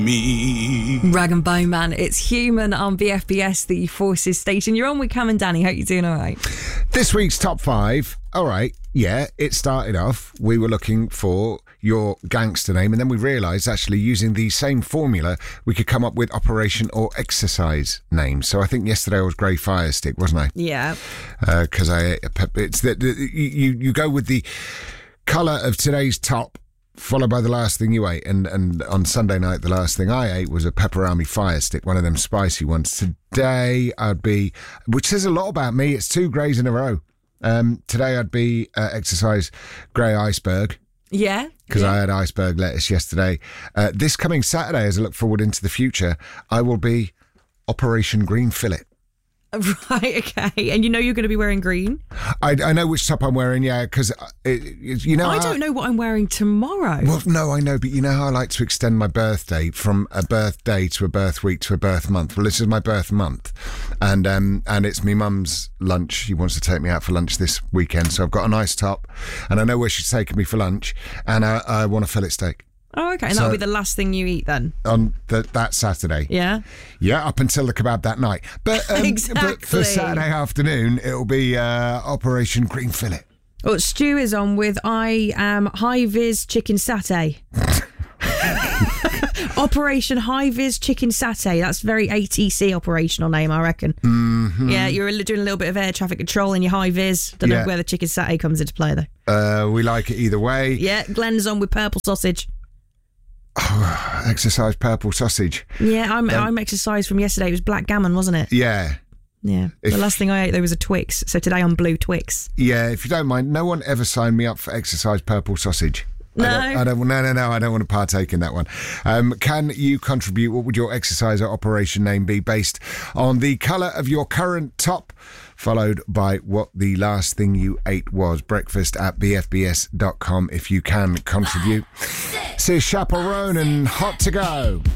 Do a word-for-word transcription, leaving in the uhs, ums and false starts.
Me. Rag and Bone Man, it's Human on B F B S, the Forces station. You're on with Cam and Danny. Hope you're doing all right. This week's top five. All right, yeah, it started off. We were looking for your gangster name, and then we realised actually using the same formula, we could come up with operation or exercise names. So I think yesterday I was Grey Fire Stick, wasn't I? Yeah. Because uh, I it's that you you go with the colour of today's top, followed by the last thing you ate. And, and on Sunday night, the last thing I ate was a pepperami fire stick, one of them spicy ones. Today I'd be, which says a lot about me, it's two greys in a row. Um, today I'd be uh, exercise grey iceberg. Yeah. Because yeah. I had iceberg lettuce yesterday. Uh, this coming Saturday, as I look forward into the future, I will be Operation Green Fillet. Right, okay. And you know you're going to be wearing green? I, I know which top I'm wearing, yeah, because, you know... I how, don't know what I'm wearing tomorrow. Well, no, I know, but you know how I like to extend my birthday from a birthday to a birth week to a birth month? Well, this is my birth month, and um, and it's me mum's lunch. She wants to take me out for lunch this weekend, so I've got a nice top, and I know where she's taking me for lunch, and I, I want a fillet steak. Oh, okay. And So- that'll be the last thing you eat then? On the, that Saturday. Yeah. Yeah, up until the kebab that night. But, um, Exactly. but for Saturday afternoon, it'll be uh, Operation Green Fillet. Well, Stu is on with I am High Vis Chicken Satay. Operation High Vis Chicken Satay. That's a very A T C operational name, I reckon. Mm-hmm. Yeah, you're doing a little bit of air traffic control in your High Vis. Don't Yeah. know where the chicken satay comes into play, though. Uh, we like it either way. Yeah, Glenn's on with purple sausage. Exercise purple sausage. Yeah, I'm Um, I'm exercised from yesterday. It was black gammon, wasn't it? Yeah. Yeah. If- The last thing I ate, there was a Twix. So today I'm blue Twix. Yeah, if you don't mind, no one ever signed me up for exercise purple sausage. No. I don't, I don't, no, no, no, I don't want to partake in that one. Um, can you contribute? What would your exercise or operation name be based on the colour of your current top, followed by what the last thing you ate was? Breakfast at b f b s dot com if you can contribute. This is Chaperone and Hot to Go.